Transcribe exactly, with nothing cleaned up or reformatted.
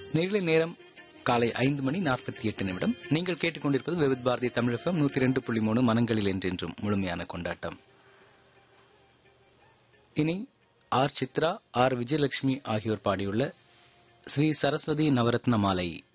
நேரலை நேரம் காலை ஐந்து மணி நாற்பத்தி எட்டு நிமிடம். நீங்கள் கேட்டுக்கொண்டிருப்பது விவித் பாரதி தமிழ் எஃப்எம் நூத்தி ரெண்டு புள்ளி மூணு மனங்களில் என்றென்றும் முழுமையான கொண்டாட்டம். இனி ஆர் சித்ரா, ஆர் விஜயலட்சுமி ஆகியோர் பாடியுள்ள ஸ்ரீ சரஸ்வதி நவரத்ன மாலை